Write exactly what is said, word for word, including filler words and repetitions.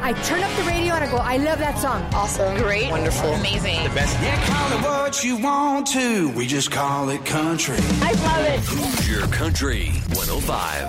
I turn up the radio and I go, I love that song. Awesome. Great. Wonderful. Amazing. The best. Yeah, call it what you want to. We just call it country. I love it. Hoosier Country one oh five.